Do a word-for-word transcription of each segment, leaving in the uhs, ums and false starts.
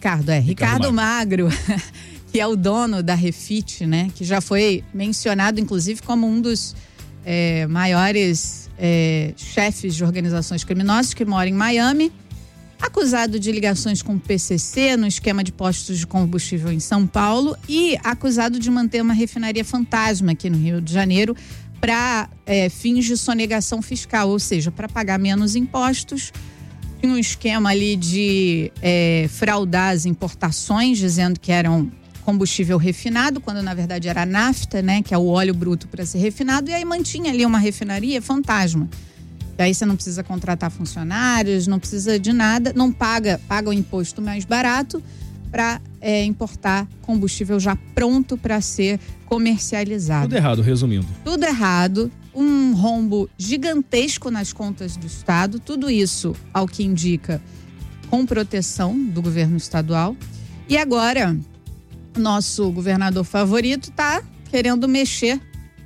Ricardo, é. Ricardo, Ricardo Magro, que é o dono da Refit, né? Que já foi mencionado, inclusive, como um dos é, maiores é, chefes de organizações criminosas, que mora em Miami. Acusado de ligações com o P C C no esquema de postos de combustível em São Paulo e acusado de manter uma refinaria fantasma aqui no Rio de Janeiro para é, fins de sonegação fiscal, ou seja, para pagar menos impostos. Tinha um esquema ali de é, fraudar as importações, dizendo que eram combustível refinado, quando na verdade era nafta, né, que é o óleo bruto para ser refinado, e aí mantinha ali uma refinaria fantasma. E aí você não precisa contratar funcionários, não precisa de nada, não paga, paga o imposto mais barato para é, importar combustível já pronto para ser comercializado. Tudo errado, resumindo. Tudo errado, um rombo gigantesco nas contas do Estado, tudo isso, ao que indica, com proteção do governo estadual. E agora, nosso governador favorito está querendo mexer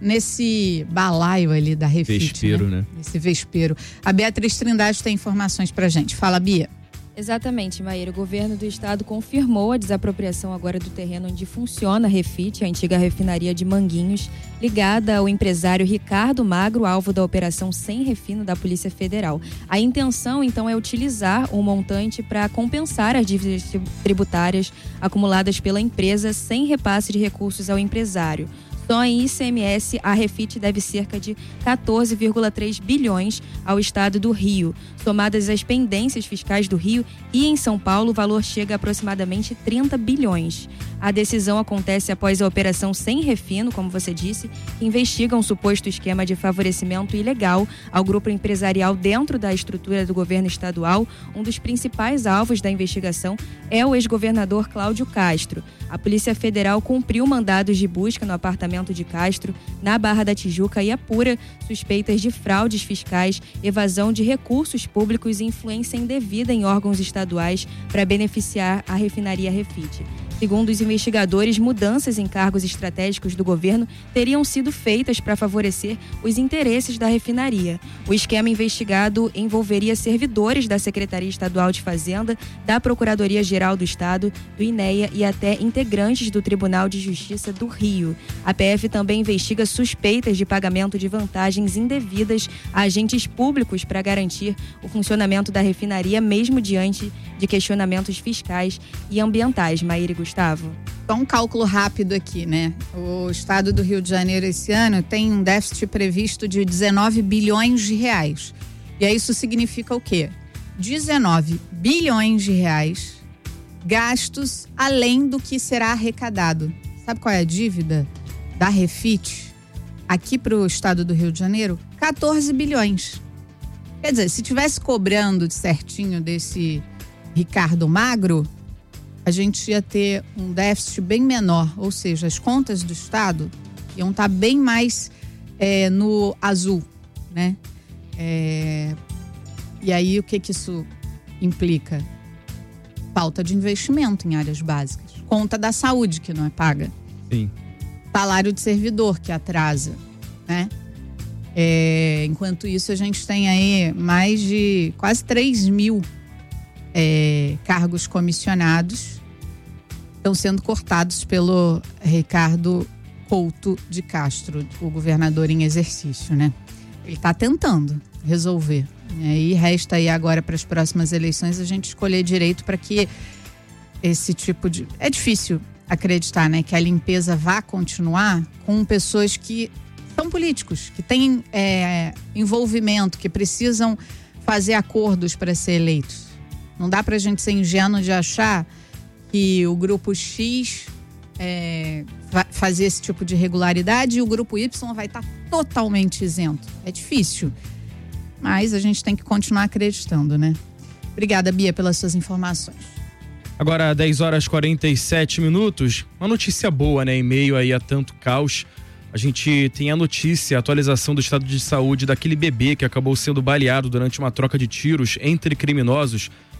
nesse balaio ali da Refit, Vespeiro, né? né? Nesse vespeiro. A Beatriz Trindade tem informações pra gente. Fala, Bia. Exatamente, Maíra. O governo do estado confirmou a desapropriação agora do terreno onde funciona a Refit, a antiga refinaria de Manguinhos, ligada ao empresário Ricardo Magro, alvo da operação Sem Refino da Polícia Federal. A intenção, então, é utilizar o montante para compensar as dívidas tributárias acumuladas pela empresa sem repasse de recursos ao empresário. Só em I C M S, a Refit deve cerca de quatorze vírgula três bilhões ao estado do Rio. Somadas as pendências fiscais do Rio e em São Paulo, o valor chega a aproximadamente trinta bilhões. A decisão acontece após a operação Sem Refino, como você disse, que investiga um suposto esquema de favorecimento ilegal ao grupo empresarial dentro da estrutura do governo estadual. Um dos principais alvos da investigação é o ex-governador Cláudio Castro. A Polícia Federal cumpriu mandados de busca no apartamento de Castro, na Barra da Tijuca, e apura suspeitas de fraudes fiscais, evasão de recursos públicos e influência indevida em órgãos estaduais para beneficiar a refinaria Refit. Segundo os investigadores, mudanças em cargos estratégicos do governo teriam sido feitas para favorecer os interesses da refinaria. O esquema investigado envolveria servidores da Secretaria Estadual de Fazenda, da Procuradoria-Geral do Estado, do I N E A e até integrantes do Tribunal de Justiça do Rio. A P F também investiga suspeitas de pagamento de vantagens indevidas a agentes públicos para garantir o funcionamento da refinaria, mesmo diante de questionamentos fiscais e ambientais. Maíra e Gustavo. Só um cálculo rápido aqui, né? O estado do Rio de Janeiro esse ano tem um déficit previsto de dezenove bilhões de reais. E aí isso significa o quê? dezenove bilhões de reais gastos além do que será arrecadado. Sabe qual é a dívida da Refit aqui para o estado do Rio de Janeiro? quatorze bilhões. Quer dizer, se tivesse cobrando certinho desse Ricardo Magro, a gente ia ter um déficit bem menor, ou seja, as contas do estado iam estar bem mais é, no azul, né? É, e aí o que que isso implica? Falta de investimento em áreas básicas. Conta da saúde que não é paga. Sim. Salário de servidor que atrasa, né? É, enquanto isso, a gente tem aí mais de quase três mil é, cargos comissionados estão sendo cortados pelo Ricardo Couto de Castro, o governador em exercício, né? Ele está tentando resolver. E resta aí agora para as próximas eleições a gente escolher direito para que esse tipo de... É difícil acreditar, né, que a limpeza vá continuar com pessoas que são políticos, que têm é, envolvimento, que precisam fazer acordos para ser eleitos. Não dá para a gente ser ingênuo de achar que o grupo X é, vai fazer esse tipo de irregularidade e o grupo Y vai estar totalmente isento. É difícil, mas a gente tem que continuar acreditando, né? Obrigada, Bia, pelas suas informações. Agora, dez horas e quarenta e sete minutos, uma notícia boa, né? Em meio aí a tanto caos, a gente tem a notícia, a atualização do estado de saúde daquele bebê que acabou sendo baleado durante uma troca de tiros entre criminosos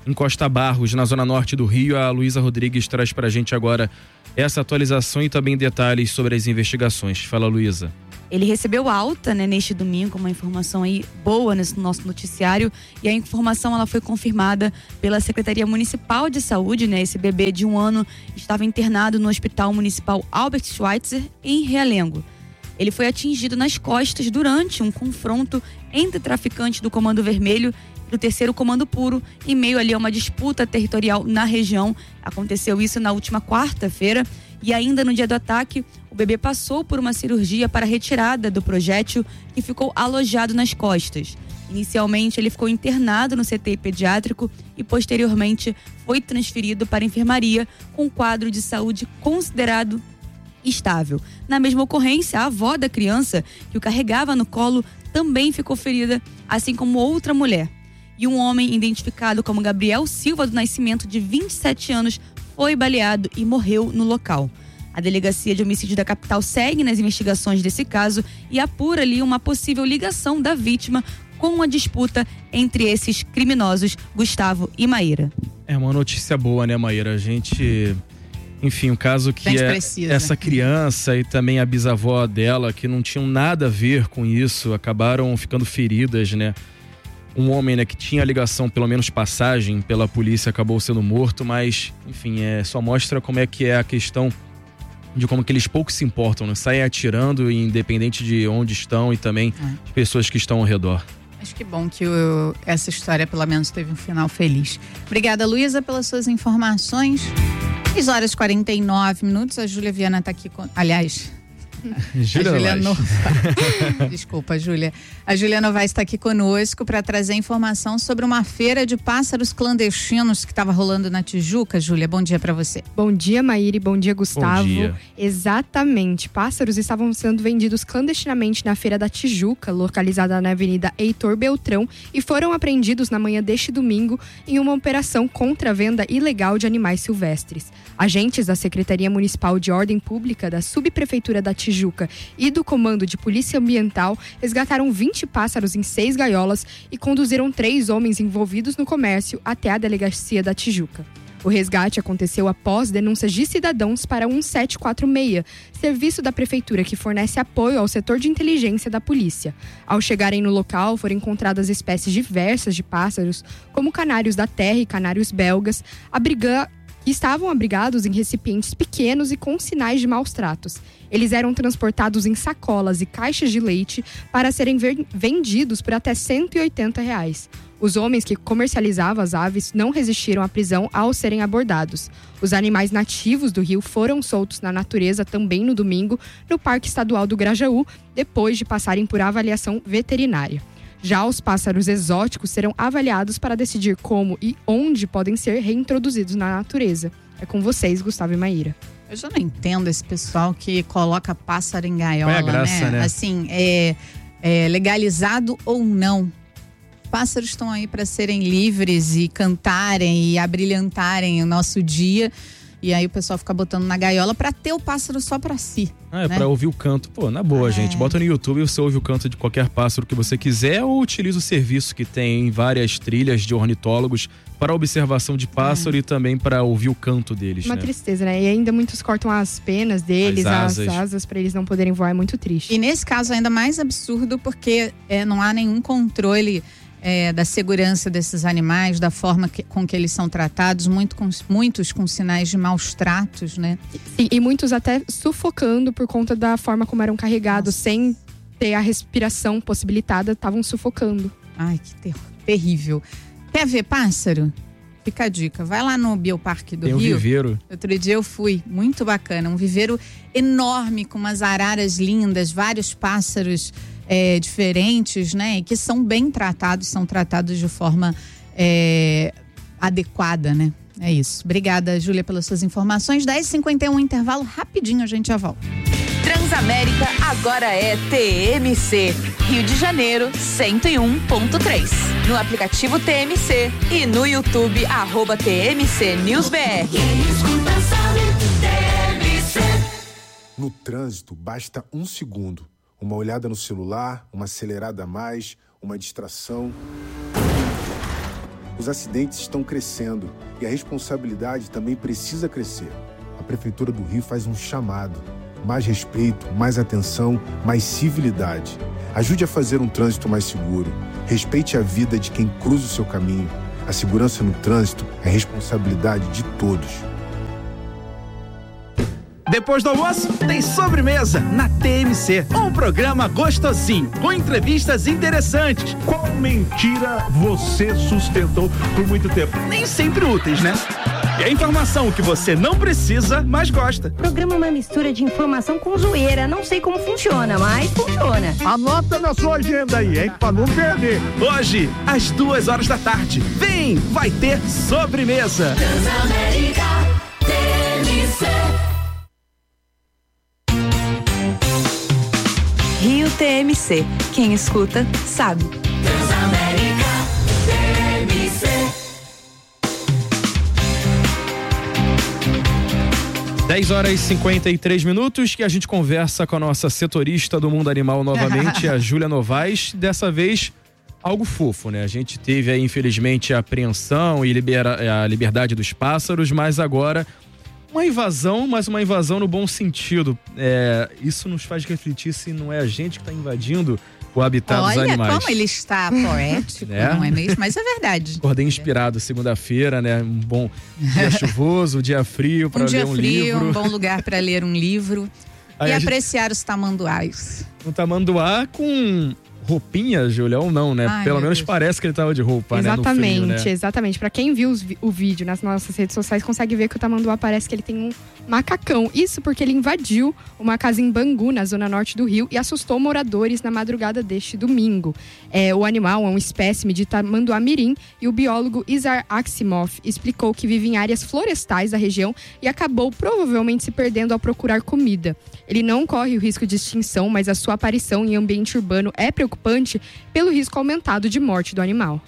em Costa Barros, na zona norte do Rio. A Luísa Rodrigues traz pra gente agora essa atualização e também detalhes sobre as investigações. Fala, Luísa. Ele recebeu alta, né, neste domingo, uma informação aí boa nesse nosso noticiário, e a informação ela foi confirmada pela Secretaria Municipal de Saúde, né? Esse bebê de um ano estava internado no Hospital Municipal Albert Schweitzer, em Realengo. Ele foi atingido nas costas durante um confronto entre traficantes do Comando Vermelho e do Terceiro Comando Puro, em meio ali a uma disputa territorial na região. Aconteceu isso na última quarta-feira. E ainda no dia do ataque, o bebê passou por uma cirurgia para retirada do projétil que ficou alojado nas costas. Inicialmente, ele ficou internado no C T I pediátrico e posteriormente foi transferido para a enfermaria com um quadro de saúde considerado estável. Na mesma ocorrência, a avó da criança, que o carregava no colo, também ficou ferida, assim como outra mulher. E um homem identificado como Gabriel Silva do Nascimento, de vinte e sete anos, foi baleado e morreu no local. A Delegacia de Homicídio da capital segue nas investigações desse caso e apura ali uma possível ligação da vítima com a disputa entre esses criminosos, Gustavo e Maíra. É uma notícia boa, né, Maíra? A gente... Enfim, o caso que é precisa. Essa criança e também a bisavó dela, que não tinham nada a ver com isso, acabaram ficando feridas, né? Um homem, né, que tinha ligação, pelo menos passagem, pela polícia, acabou sendo morto, mas, enfim, é, só mostra como é que é a questão de como que eles pouco se importam, né? Saem atirando, independente de onde estão, e também é. de pessoas que estão ao redor. Acho que bom que o, essa história, pelo menos, teve um final feliz. Obrigada, Luísa, pelas suas informações. seis horas e quarenta e nove minutos. A Júlia Viana está aqui com... Aliás... Júlia a Júlia Novaes. Desculpa, Júlia. A Júlia Novaes está aqui conosco para trazer informação sobre uma feira de pássaros clandestinos que estava rolando na Tijuca. Júlia, bom dia para você. Bom dia, Maíra, e bom dia, Gustavo. Bom dia. Exatamente. Pássaros estavam sendo vendidos clandestinamente na feira da Tijuca, localizada na Avenida Heitor Beltrão, e foram apreendidos na manhã deste domingo em uma operação contra a venda ilegal de animais silvestres. Agentes da Secretaria Municipal de Ordem Pública, da Subprefeitura da Tijuca e do Comando de Polícia Ambiental resgataram vinte pássaros em seis gaiolas e conduziram três homens envolvidos no comércio até a delegacia da Tijuca. O resgate aconteceu após denúncias de cidadãos para um sete quatro seis, serviço da prefeitura que fornece apoio ao setor de inteligência da polícia. Ao chegarem no local, foram encontradas espécies diversas de pássaros, como canários da terra e canários belgas, abrigando que estavam abrigados em recipientes pequenos e com sinais de maus tratos. Eles eram transportados em sacolas e caixas de leite para serem vendidos por até cento e oitenta reais. Os homens que comercializavam as aves não resistiram à prisão ao serem abordados. Os animais nativos do rio foram soltos na natureza também no domingo, no Parque Estadual do Grajaú, depois de passarem por avaliação veterinária. Já os pássaros exóticos serão avaliados para decidir como e onde podem ser reintroduzidos na natureza. É com vocês, Gustavo e Maíra. Eu já não entendo esse pessoal que coloca pássaro em gaiola, Qual é a graça, né? né? Assim, é, é legalizado ou não. Pássaros estão aí para serem livres e cantarem e abrilhantarem o nosso dia. E aí o pessoal fica botando na gaiola pra ter o pássaro só pra si. Ah, é né? pra ouvir o canto. Pô, na boa, é. gente. Bota no YouTube e você ouve o canto de qualquer pássaro que você quiser, ou utiliza o serviço que tem várias trilhas de ornitólogos para observação de pássaro é. e também para ouvir o canto deles. Uma né? tristeza, né? E ainda muitos cortam as penas deles, as asas, as asas para eles não poderem voar. É muito triste. E nesse caso ainda mais absurdo porque é, não há nenhum controle É, da segurança desses animais, da forma que, com que eles são tratados, muito com, muitos com sinais de maus tratos, né? E, e muitos até sufocando por conta da forma como eram carregados, Nossa. sem ter a respiração possibilitada, estavam sufocando. Ai, que ter- terrível. Quer ver pássaro? Fica a dica, vai lá no Bioparque do Tem um Rio. viveiro. Outro dia eu fui, muito bacana, um viveiro enorme com umas araras lindas, vários pássaros É, diferentes, né? E que são bem tratados, são tratados de forma é, adequada, né? É isso. Obrigada, Júlia, pelas suas informações. dez e cinquenta e um, intervalo rapidinho, a gente já volta. Transamérica agora é T M C, Rio de Janeiro cento e um ponto três. No aplicativo T M C e no YouTube, arroba T M C News B R. No trânsito, basta um segundo. Uma olhada no celular, uma acelerada a mais, uma distração. Os acidentes estão crescendo e a responsabilidade também precisa crescer. A Prefeitura do Rio faz um chamado. Mais respeito, mais atenção, mais civilidade. Ajude a fazer um trânsito mais seguro. Respeite a vida de quem cruza o seu caminho. A segurança no trânsito é responsabilidade de todos. Depois do almoço, tem sobremesa na T M C. Um programa gostosinho, com entrevistas interessantes. Qual mentira você sustentou por muito tempo? Nem sempre úteis, né? E a informação que você não precisa, mas gosta. O programa é uma mistura de informação com zoeira. Não sei como funciona, mas funciona. Anota na sua agenda aí, hein? Pra não perder. Hoje, às duas horas da tarde. Vem, vai ter sobremesa. Transamérica T M C. Rio T M C. Quem escuta, sabe. Transamérica T M C. dez horas e cinquenta e três minutos que a gente conversa com a nossa setorista do mundo animal novamente, a Júlia Novaes. Dessa vez, algo fofo, né? A gente teve aí, infelizmente, a apreensão e libera, a liberdade dos pássaros, mas agora uma invasão, mas uma invasão no bom sentido. É, isso nos faz refletir se não é a gente que está invadindo o habitat Olha, dos animais. Olha como ele está poético, é? Não é mesmo? Mas é verdade. Acordei inspirado segunda-feira, né? Um bom dia chuvoso, um dia frio para um ler um frio, livro. Um bom lugar para ler um livro. Aí e a gente... apreciar os tamanduás. Um tamanduá com roupinha, Júlia, ou não, né? Ai, Pelo menos Deus. parece que ele tava de roupa, exatamente, né? No frio, né? Exatamente. Pra quem viu os, o vídeo nas nossas redes sociais, consegue ver que o tamanduá parece que ele tem um macacão. Isso porque ele invadiu uma casa em Bangu, na zona norte do Rio, e assustou moradores na madrugada deste domingo. É, o animal é um espécime de tamanduá mirim e o biólogo Isar Asimov explicou que vive em áreas florestais da região e acabou provavelmente se perdendo ao procurar comida. Ele não corre o risco de extinção, mas a sua aparição em ambiente urbano é preocupante pelo risco aumentado de morte do animal.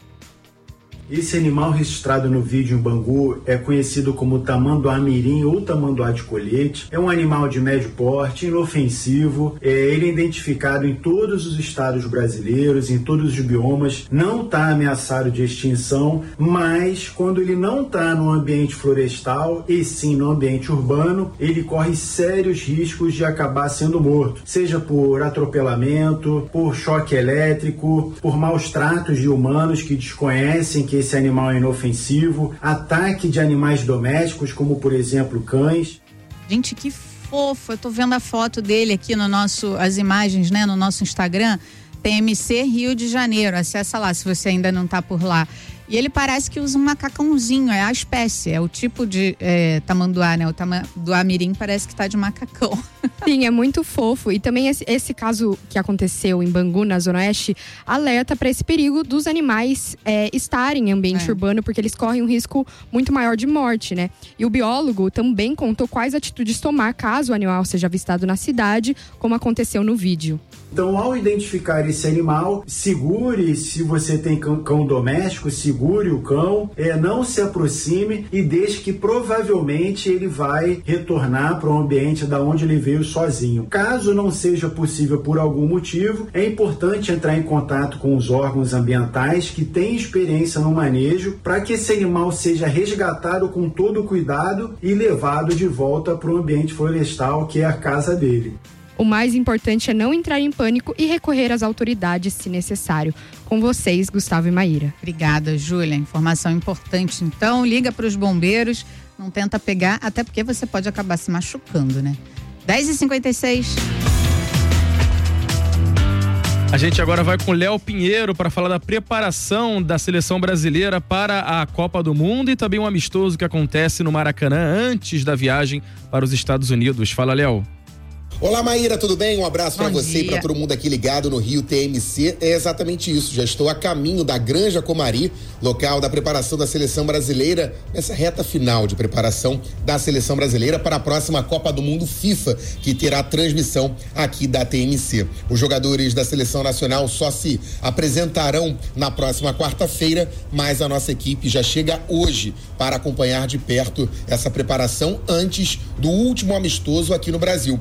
Esse animal registrado no vídeo em Bangu é conhecido como tamanduá mirim ou tamanduá de colhete. É um animal de médio porte, inofensivo. É, ele é identificado em todos os estados brasileiros, em todos os biomas. Não está ameaçado de extinção, mas quando ele não está no ambiente florestal e sim no ambiente urbano, ele corre sérios riscos de acabar sendo morto. Seja por atropelamento, por choque elétrico, por maus tratos de humanos que desconhecem que esse animal é inofensivo, ataque de animais domésticos, como por exemplo cães. Gente, que fofo! Eu tô vendo a foto dele aqui no nosso, as imagens, né, no nosso Instagram, T M C Rio de Janeiro. Acessa lá se você ainda não tá por lá. E ele parece que usa um macacãozinho, é a espécie, é o tipo de é, tamanduá, né? O tamanduá mirim parece que tá de macacão. Sim, é muito fofo. E também esse, esse caso que aconteceu em Bangu, na Zona Oeste, alerta para esse perigo dos animais é, estarem em ambiente é. urbano, porque eles correm um risco muito maior de morte, né? E o biólogo também contou quais atitudes tomar caso o animal seja avistado na cidade, como aconteceu no vídeo. Então, ao identificar esse animal, segure, se você tem cão, cão doméstico, segure o cão, é, não se aproxime e deixe que provavelmente ele vai retornar para o ambiente da onde ele veio sozinho. Caso não seja possível por algum motivo, é importante entrar em contato com os órgãos ambientais que têm experiência no manejo para que esse animal seja resgatado com todo o cuidado e levado de volta para o ambiente florestal, que é a casa dele. O mais importante é não entrar em pânico e recorrer às autoridades se necessário. Com vocês, Gustavo e Maíra. Obrigada, Júlia. Informação importante. Então, liga para os bombeiros, não tenta pegar, até porque você pode acabar se machucando, né? dez e cinquenta e seis. A gente agora vai com o Léo Pinheiro para falar da preparação da seleção brasileira para a Copa do Mundo e também um amistoso que acontece no Maracanã antes da viagem para os Estados Unidos. Fala, Léo. Olá, Maíra, tudo bem? Um abraço para você dia. e para todo mundo aqui ligado no Rio T M C. É exatamente isso, já estou a caminho da Granja Comari, local da preparação da seleção brasileira, nessa reta final de preparação da seleção brasileira para a próxima Copa do Mundo FIFA, que terá transmissão aqui da T M C. Os jogadores da seleção nacional só se apresentarão na próxima quarta-feira, mas a nossa equipe já chega hoje para acompanhar de perto essa preparação antes do último amistoso aqui no Brasil. A partir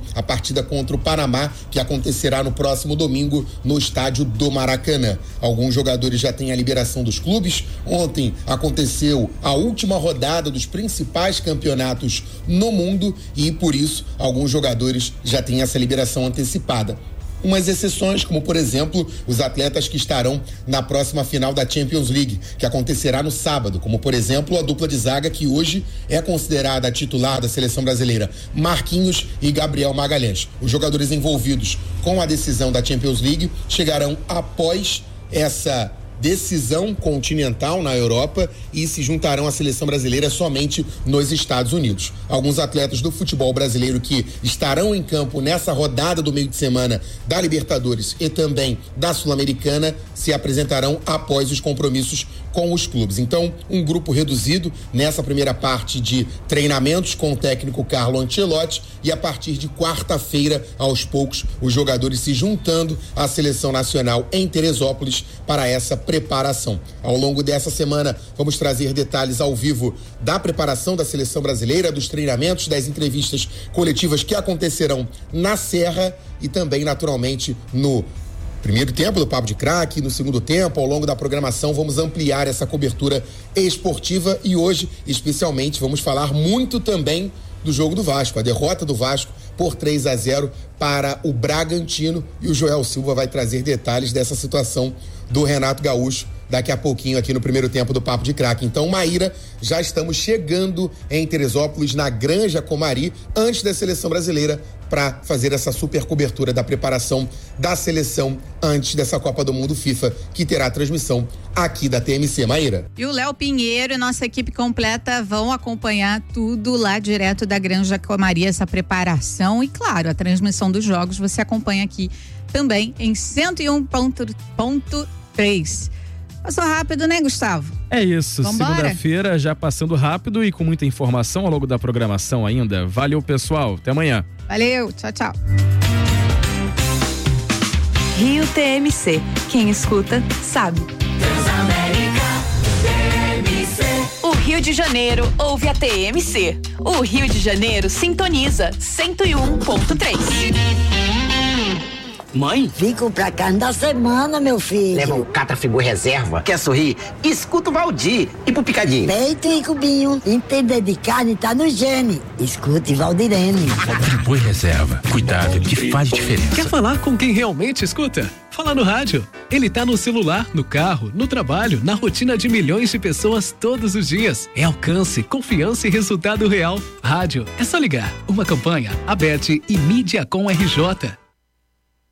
partida contra o Panamá, que acontecerá no próximo domingo no estádio do Maracanã. Alguns jogadores já têm a liberação dos clubes. Ontem aconteceu a última rodada dos principais campeonatos no mundo e, por isso, alguns jogadores já têm essa liberação antecipada. Umas exceções, como por exemplo, os atletas que estarão na próxima final da Champions League, que acontecerá no sábado, como por exemplo a dupla de zaga que hoje é considerada a titular da seleção brasileira, Marquinhos e Gabriel Magalhães. Os jogadores envolvidos com a decisão da Champions League chegarão após essa decisão continental na Europa e se juntarão à seleção brasileira somente nos Estados Unidos. Alguns atletas do futebol brasileiro que estarão em campo nessa rodada do meio de semana da Libertadores e também da Sul-Americana se apresentarão após os compromissos com os clubes. Então, um grupo reduzido nessa primeira parte de treinamentos com o técnico Carlo Ancelotti e a partir de quarta-feira, aos poucos, os jogadores se juntando à seleção nacional em Teresópolis para essa preparação. Ao longo dessa semana, vamos trazer detalhes ao vivo da preparação da seleção brasileira, dos treinamentos, das entrevistas coletivas que acontecerão na Serra e também, naturalmente, no primeiro tempo do Papo de Craque, no segundo tempo, ao longo da programação, vamos ampliar essa cobertura esportiva e hoje, especialmente, vamos falar muito também do jogo do Vasco, a derrota do Vasco por três a zero para o Bragantino, e o Joel Silva vai trazer detalhes dessa situação do Renato Gaúcho daqui a pouquinho aqui no primeiro tempo do Papo de Craque. Então, Maíra, já estamos chegando em Teresópolis, na Granja Comari, antes da seleção brasileira, para fazer essa super cobertura da preparação da seleção antes dessa Copa do Mundo FIFA, que terá transmissão aqui da T M C. Maíra. E o Léo Pinheiro e nossa equipe completa vão acompanhar tudo lá direto da Granja Comari, essa preparação e, claro, a transmissão dos jogos você acompanha aqui também em cento e um ponto três. Passou rápido, né, Gustavo? É isso, Vambora? Segunda-feira já passando rápido e com muita informação ao longo da programação ainda. Valeu, pessoal, até amanhã. Valeu, tchau, tchau. Rio T M C. Quem escuta, sabe. O Rio de Janeiro ouve a T M C. O Rio de Janeiro sintoniza cento e um ponto três. Mãe? Vim comprar carne da semana, meu filho. Leva um Catrafigura reserva. Quer sorrir? Escuta o Valdir. E pro picadinho? Peito e cubinho. Entender de carne tá no gene. Escute Valdirene. Friboi reserva. Cuidado que faz diferença. Quer falar com quem realmente escuta? Fala no rádio. Ele tá no celular, no carro, no trabalho, na rotina de milhões de pessoas todos os dias. É alcance, confiança e resultado real. Rádio, é só ligar. Uma campanha, Abete e Mídia com R J.